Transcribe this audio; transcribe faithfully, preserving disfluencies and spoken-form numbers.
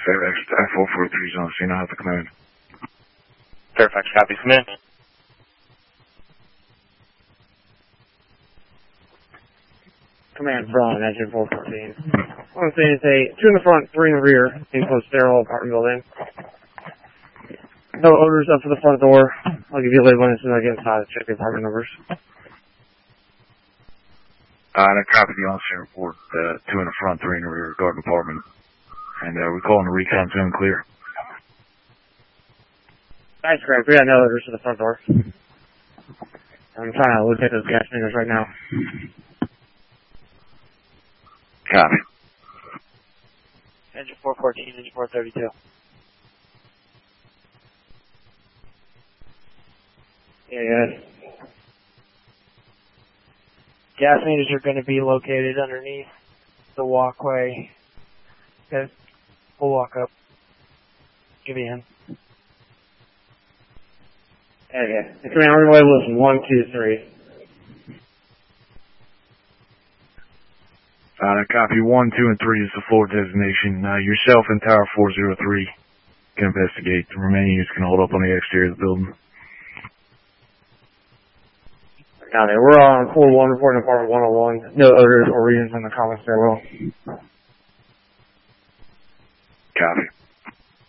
Fairfax, uh, four four three is on scene. I'll have to come in. Fairfax, copy. Come in. Command front, engine four fourteen. What I'm saying is a two in the front, three in the rear, enclosed stairwell apartment building. No odors up to the front door. I'll give you a label as soon as I get inside to check the apartment numbers. Uh, and I copied the on-scene report, uh, two in the front, three in the rear, garden apartment. And, uh, we're calling the recon zone clear. Nice, Greg. We got no odors to the front door. I'm trying to locate those gas meters right now. Copy. Engine four fourteen, engine four thirty-two. Yeah, yeah. Gas meters are going to be located underneath the walkway. Okay. We'll walk up. Give you in. Yeah, yeah. The command, we're going to label this one, two, three. Uh, copy one, two, and three is the floor designation. Uh, yourself and Tower four zero three can investigate. The remaining units can hold up on the exterior of the building. Got it. We're on floor one, reporting apartment one oh one. No odors or readings in the common stairwell. Copy.